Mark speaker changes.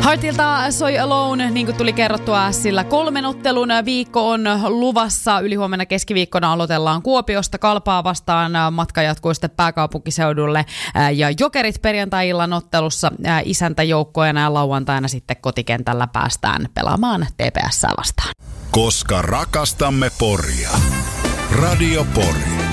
Speaker 1: Heartilta Soi Alone, niin kuin tuli kerrottua, sillä 3 ottelun viikko on luvassa. Ylihuomenna keskiviikkona aloitellaan Kuopiosta Kalpaa vastaan. Matka jatkuu sitten pääkaupunkiseudulle ja Jokerit perjantai-illan ottelussa isäntäjoukkoina ja lauantaina sitten kotikentällä päästään pelaamaan TPS:ää vastaan.
Speaker 2: Koska rakastamme Poria. Radio Pori.